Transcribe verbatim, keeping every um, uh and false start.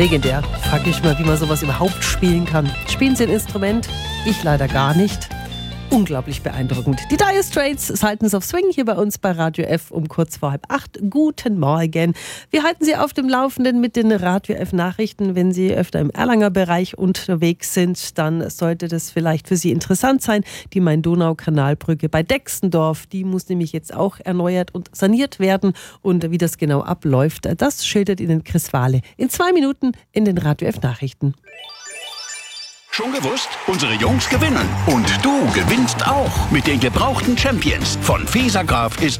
Legendär. Frag ich mal, wie man sowas überhaupt spielen kann. Spielen Sie ein Instrument? Ich leider gar nicht. Unglaublich beeindruckend. Die Dire Straits, Sultans of Swing, hier bei uns bei Radio F um kurz vor halb acht. Guten Morgen. Wir halten Sie auf dem Laufenden mit den Radio F Nachrichten. Wenn Sie öfter im Erlanger Bereich unterwegs sind, dann sollte das vielleicht für Sie interessant sein. Die Main-Donau-Kanalbrücke bei Dexendorf, die muss nämlich jetzt auch erneuert und saniert werden. Und wie das genau abläuft, das schildert Ihnen Chris Wahle in zwei Minuten in den Radio F Nachrichten. Schon gewusst? Unsere Jungs gewinnen. Und du gewinnst auch. Mit den gebrauchten Champions von Fesergraf ist